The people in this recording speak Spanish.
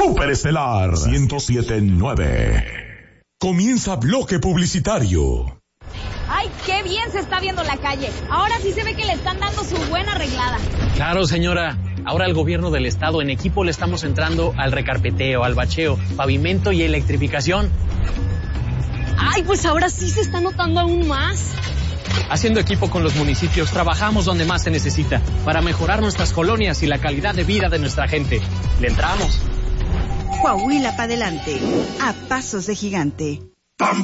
Superestelar 107.9. Comienza bloque publicitario. ¡Ay, qué bien se está viendo la calle! Ahora sí se ve que le están dando su buena arreglada. Claro, señora. Ahora el gobierno del estado en equipo le estamos entrando al recarpeteo, al bacheo, pavimento y electrificación. ¡Ay, pues ahora sí se está notando aún más! Haciendo equipo con los municipios, trabajamos donde más se necesita para mejorar nuestras colonias y la calidad de vida de nuestra gente. ¡Le entramos! Coahuila para adelante, a pasos de gigante.